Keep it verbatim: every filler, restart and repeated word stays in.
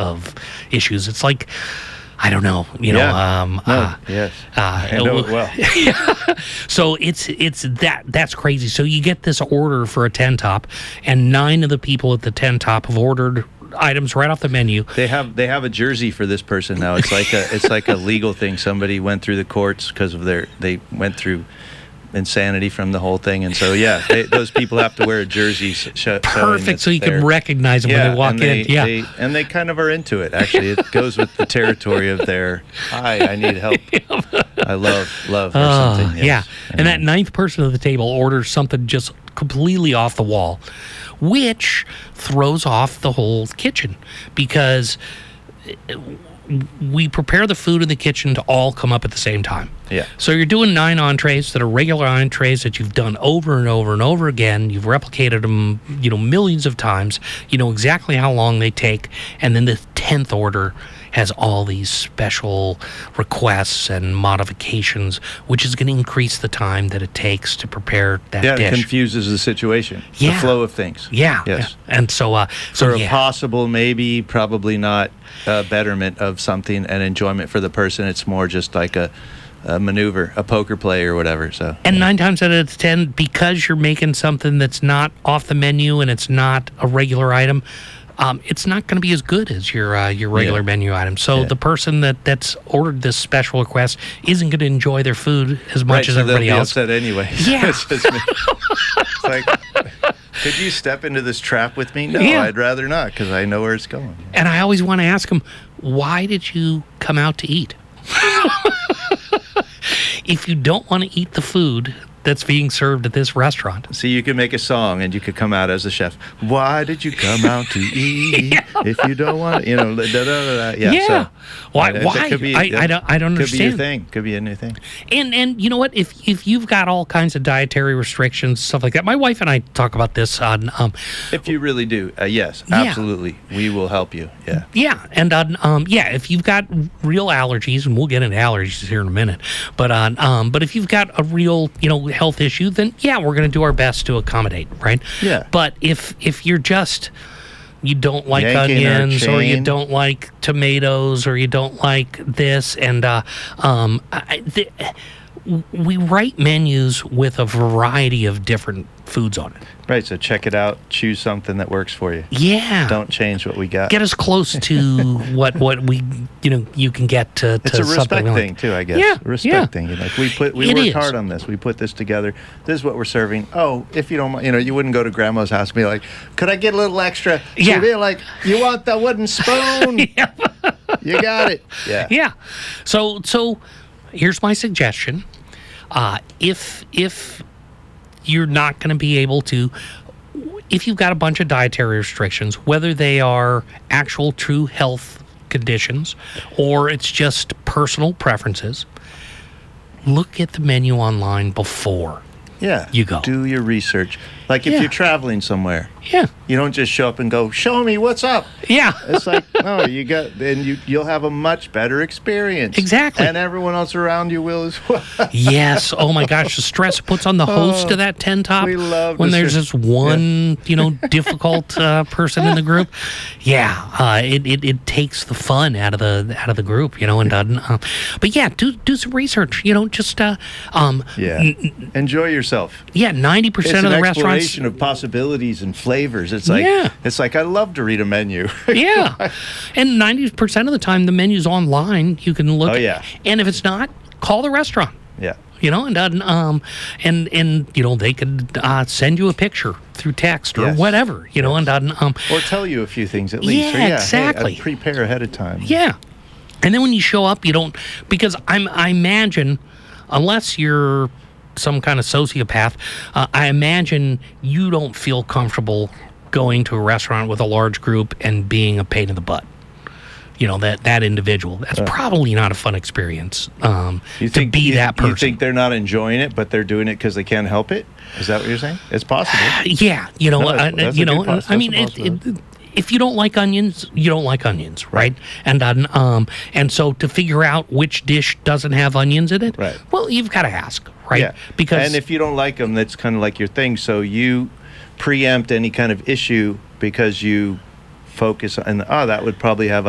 of issues. It's like, I don't know, you know. Yeah. Um, no, uh, yes, uh, I know it well. So it's it's that that's crazy. So you get this order for a ten top, and nine of the people at the ten top have ordered items right off the menu. They have they have a jersey for this person now. It's like a it's like a legal thing. Somebody went through the courts because of their they went through insanity from the whole thing, and so yeah, they, those people have to wear a jersey. Sh- Perfect, so you there. can recognize them yeah, when they walk and they, in. Yeah, they, and they kind of are into it. Actually, it goes with the territory of their hi, I need help. I love love or uh, something. Yes. Yeah, and that ninth person at the table orders something just completely off the wall, which throws off the whole kitchen because we prepare the food in the kitchen to all come up at the same time. Yeah. So you're doing nine entrees that are regular entrees that you've done over and over and over again. You've replicated them, you know, millions of times. You know exactly how long they take. And then the tenth order has all these special requests and modifications, which is going to increase the time that it takes to prepare that yeah, dish. it confuses the situation, Yeah. the flow of things. Yeah. Yes. Yeah. And so, uh, so For yeah. a possible, maybe, probably not uh, betterment of something and enjoyment for the person. It's more just like a, a maneuver, a poker play or whatever. So. And yeah. nine times out of ten, because you're making something that's not off the menu and it's not a regular item, um, it's not going to be as good as your uh, your regular Yeah. menu item. So Yeah. the person that, that's ordered this special request isn't going to enjoy their food as much right, as so everybody they'll be else. upset anyway. Yeah. It's just me. It's like, could you step into this trap with me? No, Yeah. I'd rather not because I know where it's going. And I always want to ask them, why did you come out to eat? If you don't want to eat the food that's being served at this restaurant. See, you could make a song and you could come out as a chef. Why did you come out to eat Yeah. if you don't want to, you know, da, da, da, da. Yeah. Yeah. So, Why? uh, that Why? could be- I, I don't. I don't Could be your understand. thing. Could be a new thing. And and you know what? If if you've got all kinds of dietary restrictions, stuff like that, my wife and I talk about this on. Um, If you really do, uh, yes, Yeah. absolutely. We will help you. Yeah. yeah, and on um, yeah, if you've got real allergies, and we'll get into allergies here in a minute, but on um, but if you've got a real you know health issue, then yeah, we're going to do our best to accommodate, right? Yeah. But if if you're just you don't like Yanking our onions, or you chain. don't like tomatoes, or you don't like this, and uh, um, I, the, we write menus with a variety of different foods on it. Right. So check it out. Choose something that works for you. Yeah. Don't change what we got. Get as close to what what we you know you can get to. to It's a respect something like- thing too, I guess. Yeah, A respect yeah. thing. Like we put, we It worked is. hard on this. We put this together. This is what we're serving. Oh, if you don't, mind, you know, you wouldn't go to grandma's house and be like, "Could I get a little extra?" She'd Yeah. be like, "You want the wooden spoon? Yeah. You got it." Yeah. Yeah. So so here's my suggestion. Uh, if if you're not going to be able to, if you've got a bunch of dietary restrictions, whether they are actual true health conditions or it's just personal preferences, look at the menu online before. Yeah. You go. Do your research. Like if Yeah. you're traveling somewhere, Yeah. you don't just show up and go, "Show me what's up." Yeah. It's like, no, you got, then you, you'll have a much better experience. Exactly. And everyone else around you will as well. Yes. Oh my gosh, the stress it puts on the host Oh, of that ten top we love when the there's stress. this one, you know, difficult uh, person in the group. Yeah, uh, it, it it takes the fun out of the out of the group, you know, and doesn't. Uh, but yeah, do do some research. You know, just uh, um, Yeah. n- Enjoy yourself. yeah, ninety It's percent an of the restaurants. exploration of possibilities and flavors. It's like, Yeah. it's like I love to read a menu. Yeah, and ninety percent of the time the menu's online. You can look. Oh, yeah. And if it's not, call the restaurant. Yeah. You know, and uh, um, and and you know they could uh, send you a picture through text or Yes. whatever. You know, and uh, um, Or tell you a few things at least. Yeah, or, yeah hey, exactly. uh, prepare ahead of time. yeah. And then when you show up, you don't because I'm I imagine, unless you're some kind of sociopath, uh, I imagine you don't feel comfortable going to a restaurant with a large group and being a pain in the butt. You know, that, that individual. That's Uh. probably not a fun experience um, You to think, be you, that person. You think they're not enjoying it, but they're doing it because they can't help it? Is that what you're saying? It's possible. Yeah, you know, No, that's- uh, that's you a know, good poss- I that's mean, a it, it, possibility. if you don't like onions, you don't like onions, right? And uh, um, and so to figure out which dish doesn't have onions in it, Right. well, you've got to ask, right? Yeah. Because and if you don't like them, that's kind of like your thing. So you preempt any kind of issue because you focus on, oh, that would probably have